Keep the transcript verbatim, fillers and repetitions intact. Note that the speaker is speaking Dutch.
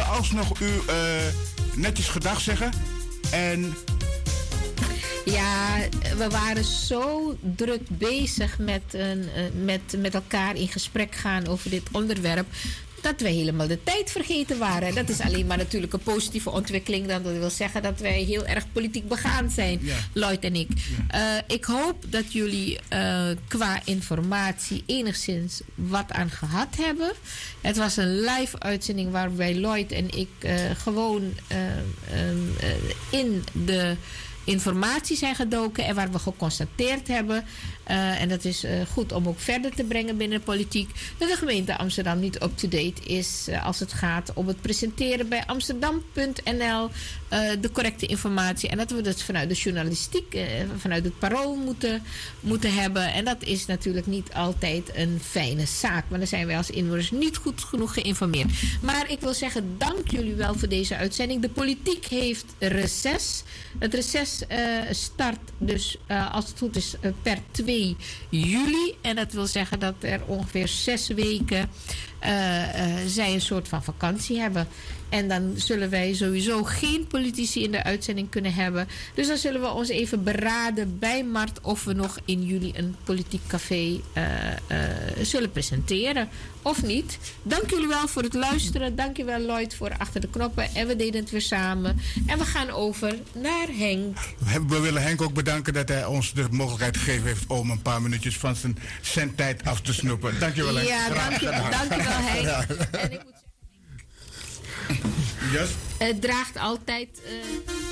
we alsnog u uh, netjes gedag zeggen. En... Ja, we waren zo druk bezig met, een, met, met elkaar in gesprek gaan over dit onderwerp, dat we helemaal de tijd vergeten waren. Dat is alleen maar natuurlijk een positieve ontwikkeling. Dat wil zeggen dat wij heel erg politiek begaan zijn, ja. Lloyd en ik. Ja. Uh, ik hoop dat jullie uh, qua informatie enigszins wat aan gehad hebben. Het was een live uitzending waarbij Lloyd en ik uh, gewoon uh, uh, uh, in de informatie zijn gedoken en waar we geconstateerd hebben, uh, en dat is uh, goed om ook verder te brengen binnen de politiek, dat de gemeente Amsterdam niet up-to-date is uh, als het gaat om het presenteren bij amsterdam punt n l uh, de correcte informatie, en dat we dat vanuit de journalistiek, uh, vanuit het parool moeten, moeten hebben, en dat is natuurlijk niet altijd een fijne zaak, maar dan zijn wij als inwoners niet goed genoeg geïnformeerd. Maar ik wil zeggen, dank jullie wel voor deze uitzending. De politiek heeft reces. Het reces uh, start dus, uh, als het goed is, uh, per twee juli. En dat wil zeggen dat er ongeveer zes weken uh, uh, zij een soort van vakantie hebben. En dan zullen wij sowieso geen politici in de uitzending kunnen hebben. Dus dan zullen we ons even beraden bij Mart of we nog in juli een politiek café uh, uh, zullen presenteren. Of niet. Dank jullie wel voor het luisteren. Dank je wel, Lloyd, voor achter de knoppen. En we deden het weer samen. En we gaan over naar Henk. We willen Henk ook bedanken dat hij ons de mogelijkheid gegeven heeft om een paar minuutjes van zijn zendtijd af te snoepen. Dank je wel, Henk. Ja, dank je, dank je wel, Henk. Ja. En ik moet zeggen, yes. het draagt altijd... Uh,